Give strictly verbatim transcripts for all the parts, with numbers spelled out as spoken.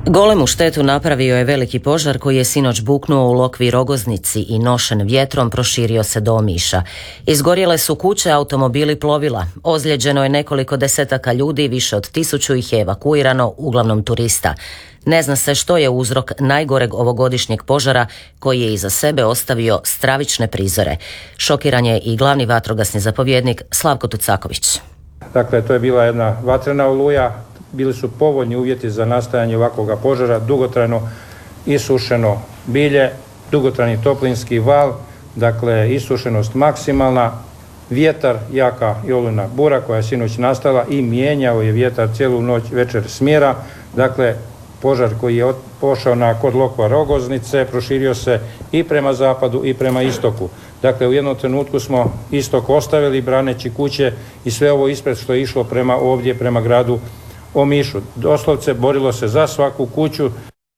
Golemu štetu napravio je veliki požar koji je sinoć buknuo u Lokvi Rogoznici i nošen vjetrom proširio se do Omiša. Izgorjele su kuće, automobili, plovila. Ozlijeđeno je nekoliko desetaka ljudi, više od tisuću ih je evakuirano, uglavnom turista. Ne zna se što je uzrok najgoreg ovogodišnjeg požara koji je iza sebe ostavio stravične prizore. Šokiran je i glavni vatrogasni zapovjednik Slavko Tucaković. Dakle, to je bila jedna vatrena oluja. Bili su povoljni uvjeti za nastajanje ovakvoga požara, dugotrajno isušeno bilje, dugotrajni toplinski val, dakle isušenost maksimalna, vjetar, jaka i olujna bura koja je sinoć nastala i mijenjao je vjetar cijelu noć, večer smjera. Dakle, požar koji je pošao na kod Lokva Rogoznice proširio se i prema zapadu i prema istoku. Dakle, u jednom trenutku smo istok ostavili braneći kuće i sve ovo ispred što je išlo prema ovdje, prema gradu Omišu. Doslovce borilo se za svaku kuću.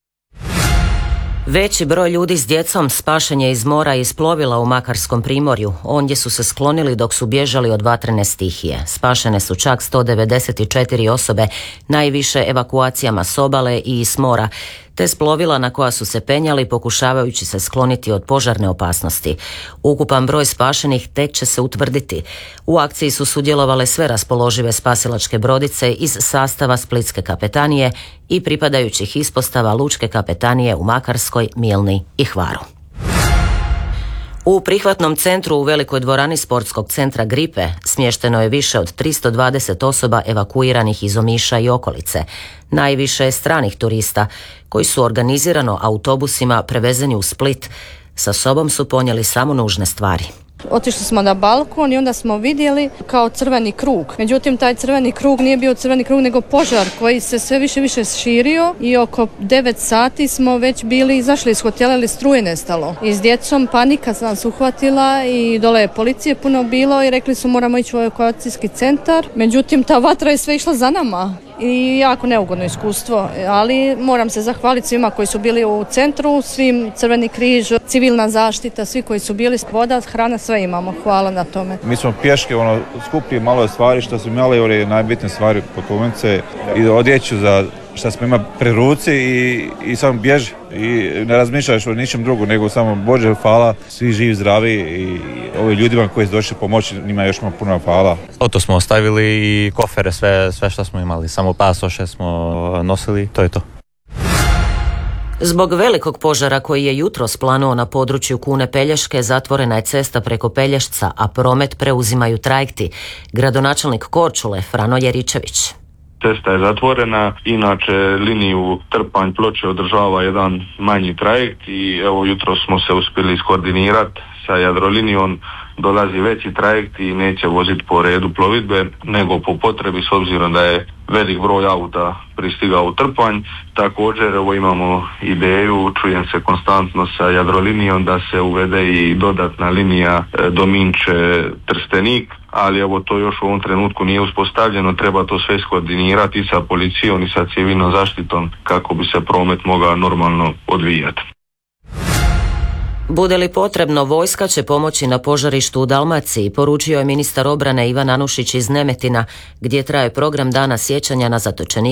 Veći broj ljudi s djecom spašen je iz mora i iz plovila u Makarskom primorju. Ondje su se sklonili dok su bježali od vatrene stihije. Spašene su čak sto devedeset četiri osobe, najviše evakuacijama s obale i iz mora, te s plovila na koja su se penjali pokušavajući se skloniti od požarne opasnosti. Ukupan broj spašenih tek će se utvrditi. U akciji su sudjelovale sve raspoložive spasilačke brodice iz sastava Splitske kapetanije i pripadajućih ispostava Lučke kapetanije u Makarskoj, Milni i Hvaru. U prihvatnom centru u velikoj dvorani sportskog centra Gripe smješteno je više od tristo dvadeset osoba evakuiranih iz Omiša i okolice. Najviše je stranih turista koji su organizirano autobusima prevezeni u Split. Sa sobom su ponijeli samo nužne stvari. Otišli smo na balkon i onda smo vidjeli kao crveni krug. Međutim, taj crveni krug nije bio crveni krug nego požar koji se sve više više širio i oko devet sati smo već bili izašli iz hotela ili struje nestalo. I s djecom panika nas uhvatila i dole je policije puno bilo i rekli su moramo ići u evakuacijski centar. Međutim, ta vatra je sve išla za nama. I jako neugodno iskustvo, ali moram se zahvaliti svima koji su bili u centru, svim Crveni križ, civilna zaštita, svi koji su bili, voda, hrana, sve imamo. Hvala na tome. Mi smo pješke ono, skupili malo stvari što smo imali, ove najbitnije stvari, putovnice i odjeću za što smo imali pri ruci i, i samo bježi i ne razmišljaš o ničem drugu nego samo Bože hvala, svi živi, zdravi i ovi ljudima koji su došli pomoći, njima još ima puno hvala. Auto smo ostavili i kofere, sve, sve što smo imali, samo pasoše smo nosili, to je to. Zbog velikog požara koji je jutros planuo na području Kune Pelješke zatvorena je cesta preko Pelješca, a promet preuzimaju trajekti. Gradonačelnik Korčule Frano Jeričević. Cesta je zatvorena, inače liniju Trpanj-Ploče održava jedan manji trajekt i evo jutro smo se uspjeli iskoordinirati sa Jadrolinijom, dolazi veći trajekt i neće voziti po redu plovidbe, nego po potrebi s obzirom da je velik broj auta pristigao u Trpanj. Također evo imamo ideju, čujem se konstantno sa Jadrolinijom da se uvede i dodatna linija Dominče-Trstenik, ali evo to još u ovom trenutku nije uspostavljeno, treba to sve skoordinirati sa policijom i sa civilnom zaštitom kako bi se promet mogao normalno odvijati. Bude li potrebno, vojska će pomoći na požarištu u Dalmaciji, poručio je ministar obrane Ivan Anušić iz Nemetina, gdje traje program Dana sjećanja na zatočenike